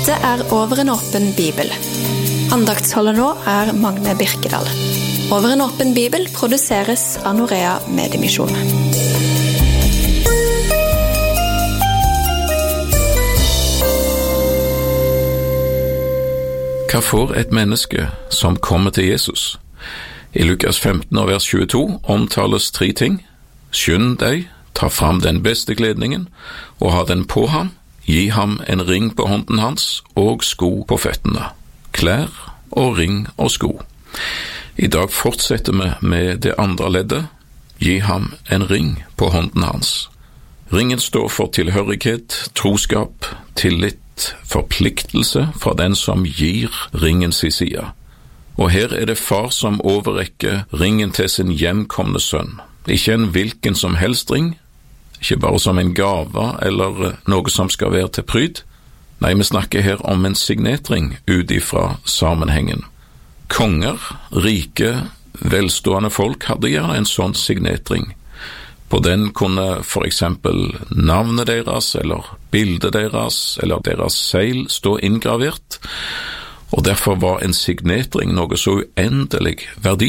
Dette Over en åpen bibel. Andaktsholder nå Magne Birkedal. Over en åpen bibel produseres av Norea Mediemisjon. Hva får et menneske som kommer til Jesus? I Lukas 15 og vers 22 omtales 3 ting. Skynd deg, ta fram den beste kledningen og ha den på ham. Gi ham en ring på hånden hans og sko på føttene. Klær og ring og sko. I dag fortsetter vi med det andre leddet. Gi ham en ring på hånden hans. Ringen står for tilhørighet, troskap, tillit, forpliktelse fra den som gir ringen sin side. Og her det far som overrekker ringen til sin hjemkomne sønn. Ikke en hvilken som helst ring, ikke bare som en gave eller noe som skal være til pryd. Nei, vi snakker her om en signetring ut ifra sammenhengen. Konger, rike, velstående folk hadde gjerne en sånn signetring. På den kunne for eksempel navnet deres, eller bildet deres, eller deres seil stå inngravert, og derfor var en signetring noe så uendelig verdifullt.